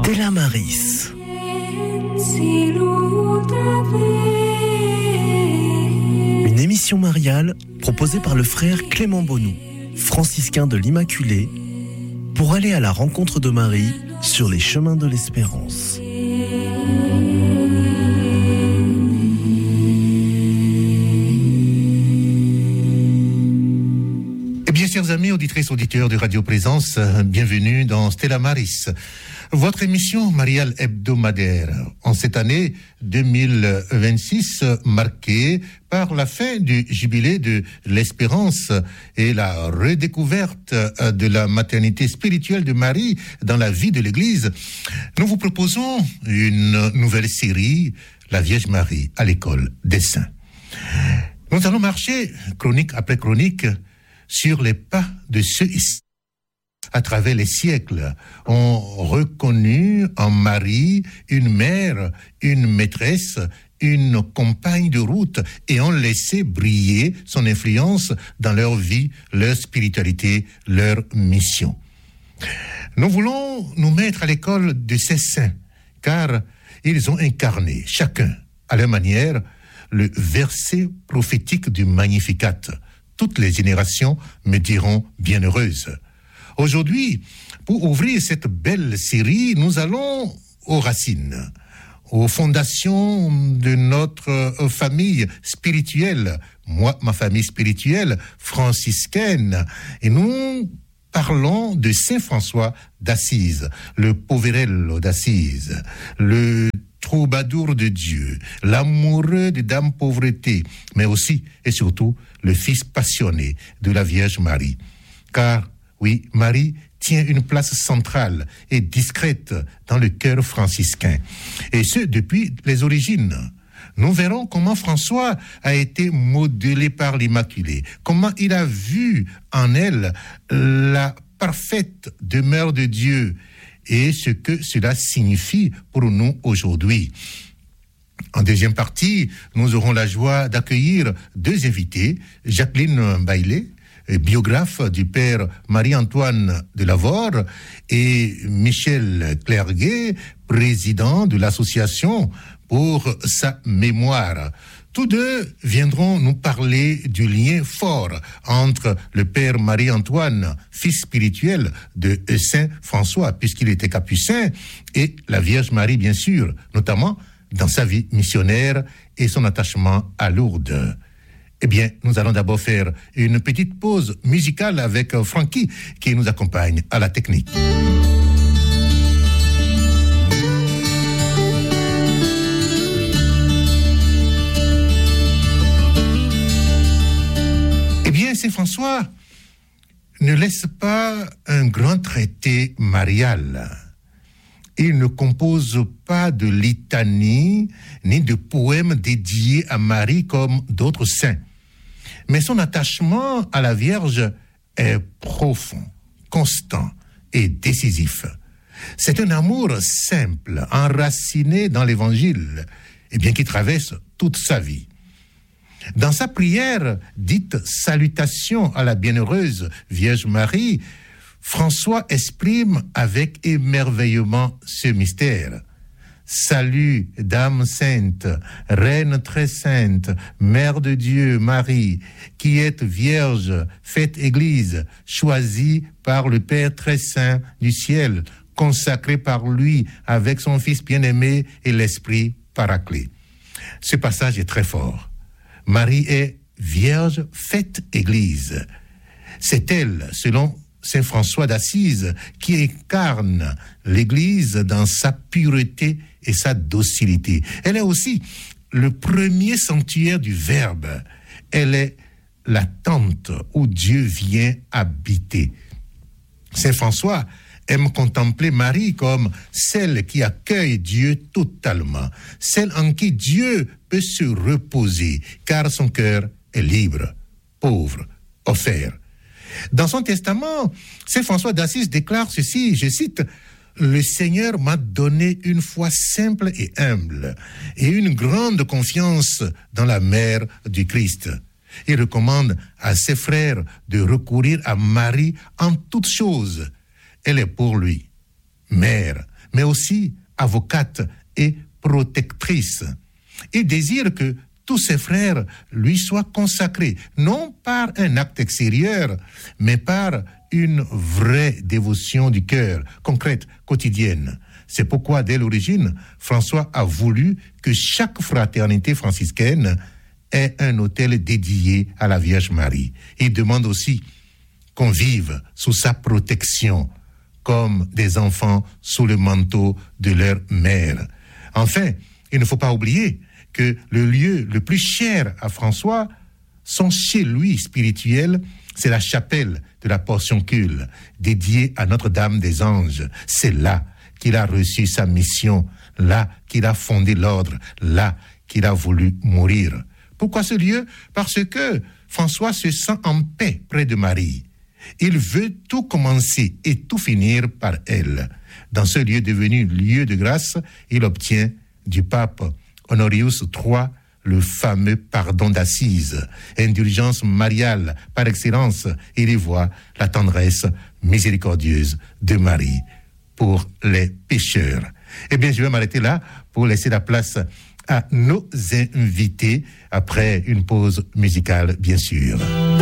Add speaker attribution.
Speaker 1: Stella Maris. Une émission mariale proposée par le frère Clément Bonou, franciscain de l'Immaculée, pour aller à la rencontre de Marie sur les chemins de l'espérance.
Speaker 2: Chers amis, auditrices, auditeurs de Radio Présence, bienvenue dans Stella Maris, votre émission mariale hebdomadaire en cette année 2026 marquée par la fin du jubilé de l'espérance et la redécouverte de la maternité spirituelle de Marie dans la vie de l'Église. Nous vous proposons une nouvelle série, La Vierge Marie à l'école des saints. Nous allons marcher, chronique après chronique, sur les pas de ceux qui, à travers les siècles, ont reconnu en Marie une mère, une maîtresse, une compagne de route et ont laissé briller son influence dans leur vie, leur spiritualité, leur mission. Nous voulons nous mettre à l'école de ces saints, car ils ont incarné, chacun, à leur manière, le verset prophétique du Magnificat. Toutes les générations me diront bienheureuse. Aujourd'hui, pour ouvrir cette belle série, nous allons aux racines, aux fondations de notre famille spirituelle. Moi, ma famille spirituelle franciscaine. Et nous parlons de Saint François d'Assise, le Poverello d'Assise, le troubadour de Dieu, l'amoureux de Dame Pauvreté, mais aussi et surtout le fils passionné de la Vierge Marie. Car, oui, Marie tient une place centrale et discrète dans le cœur franciscain, et ce depuis les origines. Nous verrons comment François a été modelé par l'Immaculée, comment il a vu en elle la parfaite demeure de Dieu, et ce que cela signifie pour nous aujourd'hui. En deuxième partie, nous aurons la joie d'accueillir deux invités, Jacqueline Bailey, biographe du père Marie-Antoine de Lavore, et Michel Clerguet, président de l'association pour sa mémoire. Tous deux viendront nous parler du lien fort entre le père Marie-Antoine, fils spirituel de Saint François, puisqu'il était capucin, et la Vierge Marie, bien sûr, notamment dans sa vie missionnaire et son attachement à Lourdes. Eh bien, nous allons d'abord faire une petite pause musicale avec Francky, qui nous accompagne à la technique. Saint François ne laisse pas un grand traité marial. Il ne compose pas de litanie ni de poèmes dédiés à Marie comme d'autres saints. Mais son attachement à la Vierge est profond, constant et décisif. C'est un amour simple, enraciné dans l'Évangile, et bien qui traverse toute sa vie. Dans sa prière, dite « Salutation à la bienheureuse Vierge Marie », François exprime avec émerveillement ce mystère. « Salut, Dame sainte, Reine très sainte, Mère de Dieu, Marie, qui êtes Vierge, faite Église, choisie par le Père très saint du ciel, consacrée par lui avec son Fils bien-aimé et l'Esprit Paraclet. » Ce passage est très fort. Marie est Vierge faite Église. C'est elle, selon Saint François d'Assise, qui incarne l'Église dans sa pureté et sa docilité. Elle est aussi le premier sanctuaire du Verbe. Elle est la tente où Dieu vient habiter. Saint François aime contempler Marie comme celle qui accueille Dieu totalement, celle en qui Dieu peut se reposer, car son cœur est libre, pauvre, offert. Dans son testament, Saint François d'Assise déclare ceci, je cite, « Le Seigneur m'a donné une foi simple et humble, et une grande confiance dans la mère du Christ. » Il recommande à ses frères de recourir à Marie en toutes choses. Elle est pour lui mère, mais aussi avocate et protectrice. Il désire que tous ses frères lui soient consacrés, non par un acte extérieur, mais par une vraie dévotion du cœur, concrète, quotidienne. C'est pourquoi, dès l'origine, François a voulu que chaque fraternité franciscaine ait un autel dédié à la Vierge Marie. Il demande aussi qu'on vive sous sa protection, comme des enfants sous le manteau de leur mère. Enfin, il ne faut pas oublier que le lieu le plus cher à François, son chez lui spirituel, c'est la chapelle de la Portioncule, dédiée à Notre-Dame des Anges. C'est là qu'il a reçu sa mission, là qu'il a fondé l'ordre, là qu'il a voulu mourir. Pourquoi ce lieu? Parce que François se sent en paix près de Marie. Il veut tout commencer et tout finir par elle. Dans ce lieu devenu lieu de grâce, il obtient du pape Honorius III le fameux pardon d'assises, indulgence mariale par excellence. Il y voit la tendresse miséricordieuse de Marie pour les pécheurs. Eh bien, je vais m'arrêter là pour laisser la place à nos invités après une pause musicale, bien sûr.